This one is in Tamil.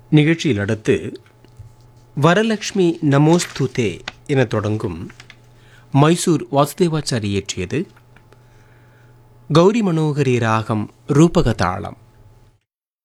நிகழ்ச்சியில் அடுத்து வரலக்ஷ்மி நமோஸ்துதே என தொடங்கும் மைசூர் வாசுதேவாச்சாரி இயற்றியது கௌரி மனோகரி ராகம் ரூபகதாளம்.